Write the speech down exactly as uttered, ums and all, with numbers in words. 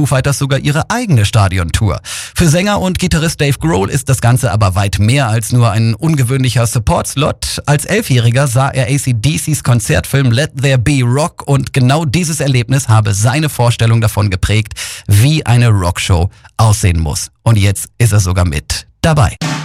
Foo Fighters sogar ihre eigene Stadiontour. Für Sänger und Gitarrist Dave Grohl ist das Ganze aber weit mehr als nur ein ungewöhnlicher Support-Slot. Als Elfjähriger sah er A C D Cs Konzertfilm Let There Be Rock und genau dieses Erlebnis habe seine Vorstellung davon geprägt, wie eine Rockshow aussehen muss. Und jetzt ist er sogar mit dabei.